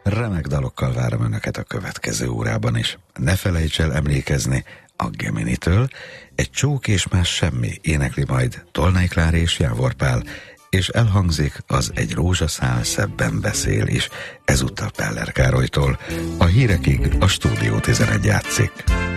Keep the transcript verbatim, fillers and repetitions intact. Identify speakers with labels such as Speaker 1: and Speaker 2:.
Speaker 1: Remek dalokkal várom Önöket a következő órában is. Ne felejts el emlékezni a Geminitől, egy csók és más semmi énekli majd Tolnai Klári és Jávor Pál, és elhangzik az Egy rózsaszál szebben beszél is, ezúttal Peller Károlytól. A hírekig a Stúdió tizenegy játszik.